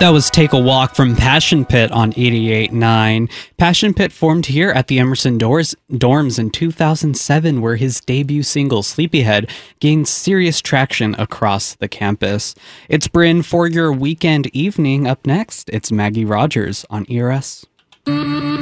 That was Take a Walk from Passion Pit on 88.9. Passion Pit formed here at the Emerson dorms in 2007, where his debut single, Sleepyhead, gained serious traction across the campus. It's Bryn for your weekend evening. Up next, it's Maggie Rogers on ERS.